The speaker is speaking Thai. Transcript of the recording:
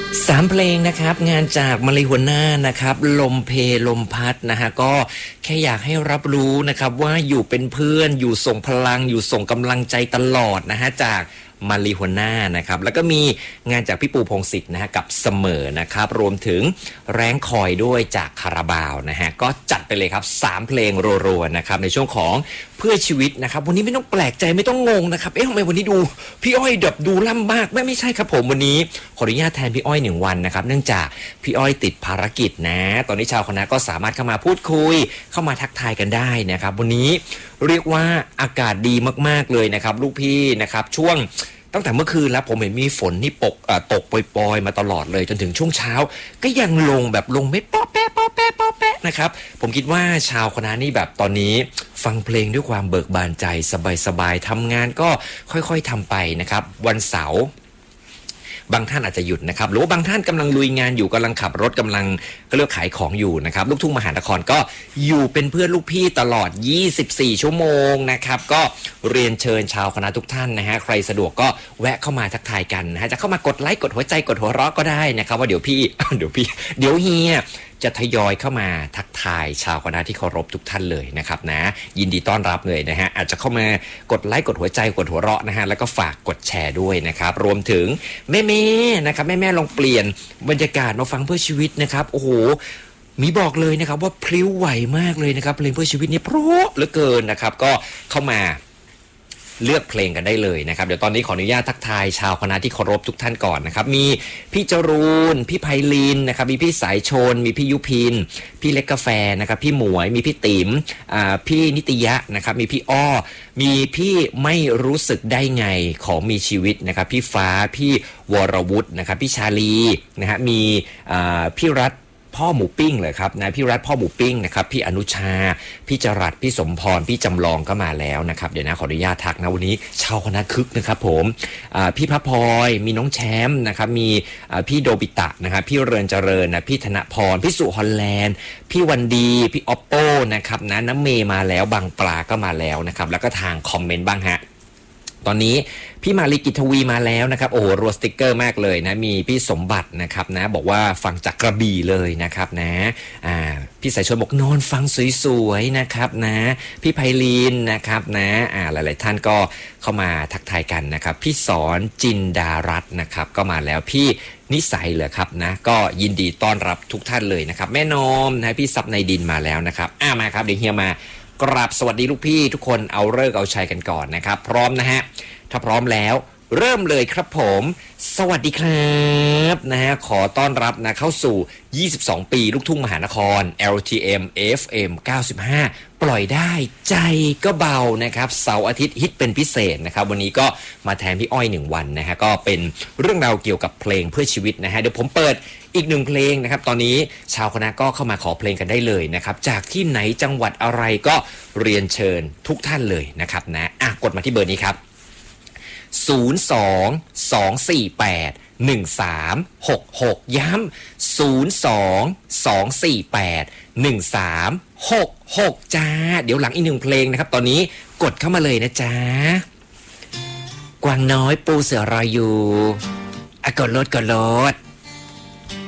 3 เพลงนะครับงานจากมาริหัวหน้านะครับลมเพลมพัดนะฮะก็แค่อยากให้รับรู้นะครับว่าอยู่เป็นเพื่อนอยู่ส่งพลังอยู่ส่งกำลังใจตลอดนะฮะจากมาริหัวหน้านะครับแล้วก็มีงานจากพี่ปูพงษ์สิทธิ์นะฮะกับเสมอนะครับรวมถึงแรงคอยด้วยจากคาราบาวนะฮะก็จัดไปเลยครับ3 เพลงรัวๆนะครับในช่วงของเพื่อชีวิตนะครับวันนี้ไม่ต้องแปลกใจไม่ต้องงงนะครับทำไมวันนี้ดูพี่อ้อยแบบดูล่ำมากไม่ใช่ครับผมวันนี้ขออนุญาตแทนพี่อ้อย1 วันนะครับเนื่องจากพี่อ้อยติดภารกิจนะตอนนี้ชาวคณะก็สามารถเข้ามาพูดคุยเข้ามาทักทายกันได้นะครับวันนี้เรียกว่าอากาศดีมากๆเลยนะครับลูกพี่นะครับช่วงตั้งแต่เมื่อคืนแล้วผมเห็นมีฝนนี่ตกปล่อยๆมาตลอดเลยจนถึงช่วงเช้าก็ยังลงแบบลงไม่ป๊อแป๊ะป๊อแป๊ะป๊อแป๊ะนะครับผมคิดว่าชาวคณะนี่แบบตอนนี้ฟังเพลงด้วยความเบิกบานใจสบายๆทำงานก็ค่อยๆทำไปนะครับวันเสาร์บางท่านอาจจะหยุดนะครับหรือว่าบางท่านกำลังลุยงานอยู่กำลังขับรถกำลังก็เลือกขายของอยู่นะครับลูกทุ่งมหานครก็อยู่เป็นเพื่อนลูกพี่ตลอด24 ชั่วโมงนะครับก็เรียนเชิญชาวคณะทุกท่านนะฮะใครสะดวกก็แวะเข้ามาทักทายกันนะฮะจะเข้ามากดไลค์กดหัวใจกดหัวเราะก็ได้นะครับว่าเดี๋ยวเฮียจะทยอยเข้ามาทักทายชาวคณะที่เคารพทุกท่านเลยนะครับนะยินดีต้อนรับเลยนะฮะอาจจะเข้ามากดไลค์กดหัวใจกดหัวเราะนะฮะแล้วก็ฝากกดแชร์ด้วยนะครับรวมถึงแม่ๆนะครับแม่ๆลองเปลี่ยนบรรยากาศมาฟังเพื่อชีวิตนะครับโอ้โหมีบอกเลยนะครับว่าพลิ้วไหวมากเลยนะครับเพลงเพื่อชีวิตนี่เพราะเหลือเกินนะครับก็เข้ามาเลือกเพลงกันได้เลยนะครับเดี๋ยวตอนนี้ขออนุญาตทักทายชาวคณะที่เคารพทุกท่านก่อนนะครับมีพี่จรูนพี่ไพลินนะครับมีพี่สายชนมีพี่ยุพินพี่เล็กกาแฟนะครับพี่หมวยมีพี่ติ๋มพี่นิตยะนะครับมีพี่อ้อมีพี่ไม่รู้สึกได้ไงของมีชีวิตนะครับพี่ฟ้าพี่วรวุฒินะครับพี่ชาลีนะฮะมีพี่รัฐพ่อหมูปิ้งเลยครับนะพี่รัฐพ่อหมูปิ้งนะครับพี่อนุชาพี่จรัสพี่สมพรพี่จำลองก็มาแล้วนะครับเดี๋ยวนะขออนุญาตทักนะวันนี้ชาวคณะคึกนะครับผมพี่พระพลอยมีน้องแชมป์นะครับมีพี่โดบิตะนะครับพี่เรือนเจริญนะพี่ธนพรพี่สุฮอลแลนด์พี่วันดีพี่ออปโป้นะครับนะน้ำเมย์มาแล้วบางปลาก็มาแล้วนะครับแล้วก็ทางคอมเมนต์บ้างฮะตอนนี้พี่มาลีกิจทวีมาแล้วนะครับโอ้โหรัวสติ๊กเกอร์มากเลยนะมีพี่สมบัตินะครับนะบอกว่าฟังจากกระบี่เลยนะครับนะพี่สายชนบอกนอนฟังสวยๆนะครับนะพี่ไพลีนนะครับนะหลายๆท่านก็เข้ามาทักทายกันนะครับพี่สอนจินดารัตน์นะครับก็มาแล้วพี่นิสัยเหรอครับนะก็ยินดีต้อนรับทุกท่านเลยนะครับแม่นอมนะพี่ซับในดินมาแล้วนะครับมาครับเดี๋ยวเฮียมากราบสวัสดีลูกพี่ทุกคนเอาเลิกเอาชัยกันก่อนนะครับพร้อมนะฮะถ้าพร้อมแล้วเริ่มเลยครับผมสวัสดีครับนะฮะขอต้อนรับนะเข้าสู่22 ปีลูกทุ่งมหานคร LTM FM 95ปล่อยได้ใจก็เบานะครับเสาร์อาทิตย์ฮิตเป็นพิเศษนะครับวันนี้ก็มาแทนพี่อ้อย1 วันนะฮะก็เป็นเรื่องราวเกี่ยวกับเพลงเพื่อชีวิตนะฮะเดี๋ยวผมเปิดอีก1 เพลงนะครับตอนนี้ชาวคณะก็เข้ามาขอเพลงกันได้เลยนะครับจากที่ไหนจังหวัดอะไรก็เรียนเชิญทุกท่านเลยนะครับนะกดมาที่เบอร์นี้ครับ02-248-1366ย้ำ02-248-1366จ้าเดี๋ยวหลังอีก1 เพลงนะครับตอนนี้กดเข้ามาเลยนะจ้ากวางน้อยปูเสือรออยู่กดโลด